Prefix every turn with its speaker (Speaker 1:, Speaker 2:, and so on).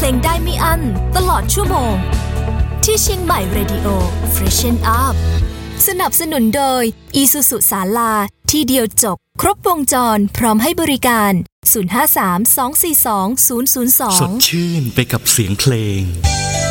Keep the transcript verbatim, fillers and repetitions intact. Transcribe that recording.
Speaker 1: ลงได้ไม่อั้นตลอดชั่วโมงที่เชียงใหม่ Radio Freshen Up สนับสนุนโดย Isuzu ศาลาที่เดียวจบครบวงจรพร้อมให้บริการศูนย์ ห้า สาม สอง สี่ สอง ศูนย์ ศูนย์ สอง
Speaker 2: สดชื่นไปกับเสียงเพลง